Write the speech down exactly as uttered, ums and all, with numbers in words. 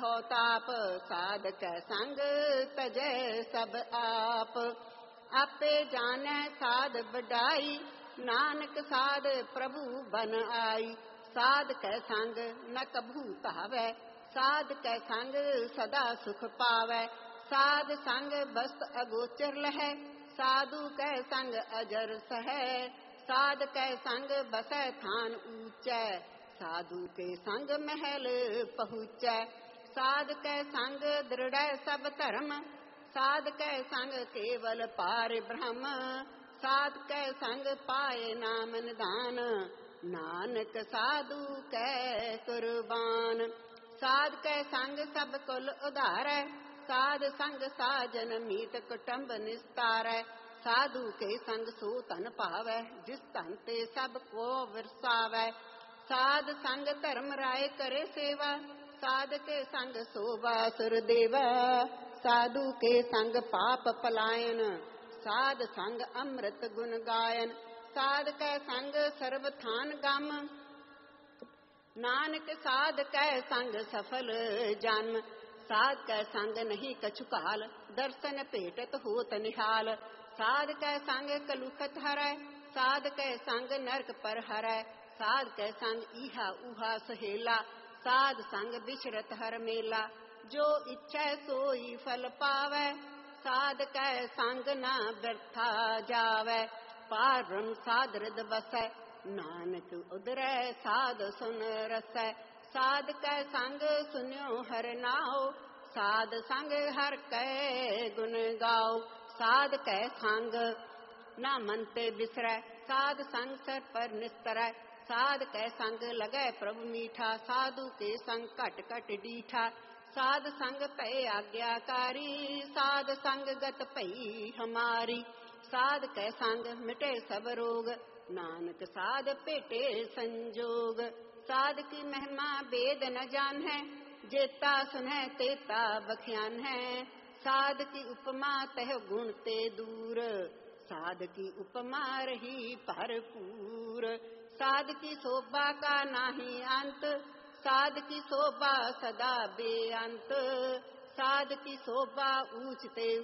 हो ताप साधक संग तजै सब आप। आपे जानै साध बढ़ाई नानक साध प्रभु बन आई। साध कै संग न कभू धावै साध कै संग सदा सुख पावै। साध संग बस्त अगोचर लहै साधु कै संग अजर सहै। साध कै संग बसै थान ऊंचै साधु के संग महल पहुँचै। साध कै संग दृढ़ सब धर्म साध कै संग केवल पार ब्रह्म। साध कै संग पाए नाम निधान नानक साधु कै कुर्बान। साध कै संग सब कुल उधारै साध संग साजन मीत कुटुंब निस्तारै। साधु के संग सो तन पावै जिस तन ते सब को विरसावै। साध संग धर्म राय करे सेवा साध के संग शोभा सुर देवा। साधु के संग पाप पलायन साध संग अमृत गुण गायन। साध कै संग सर्व थान गम नानक साध कै संग सफल जन्म। साध कै संग नहीं कछु काल दर्शन भेटत होत निहाल। साध कै संग कलुखत हरै साध कै संग नरक पर हरै। साध कै संग इहा उहा सहेला साध संग बिचरत हर मेला। जो इच्छै सोई फल पावै साध कै संग ना व्यर्था जावै। पार ब्रह्म साध हृद बसै नानक उदरै साध सुन रसै। साध कै संग सुन्यो हर नाओ साध संग हर कै गुण गाओ। साध कै संग ना मन ते बिसरै साध संग सर पर निस्तरै। साध कै संग लगै प्रभु मीठा साधु के संग घट घट डीठा। साध संग भय आज्ञाकारी साध संग गत भई हमारी। साध कै संग मिटे सब रोग नानक साध भेटे संजोग। साध की महिमा वेद न जान है जेता सुनै तेता बख्यान है। साध की उपमा तह गुण ते दूर साध की उपमा रही भरपूर। साध की शोभा का नाही अंत साध की शोभा सदा बेअंत। साध की शोभा ऊंच ते